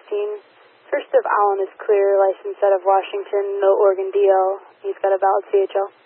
First of Allen is clear, license out of Washington, no Oregon DL. He's got a valid CHL.